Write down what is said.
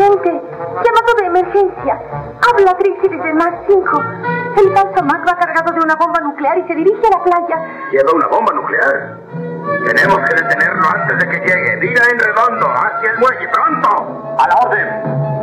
Agente, llamado de emergencia. Habla Trixie desde Mach 5. El falso Mac va cargado de una bomba nuclear y se dirige a la playa. ¿Lleva una bomba nuclear? Tenemos que detenerlo antes de que llegue. Vira en redondo, hacia el muelle, pronto. A la orden.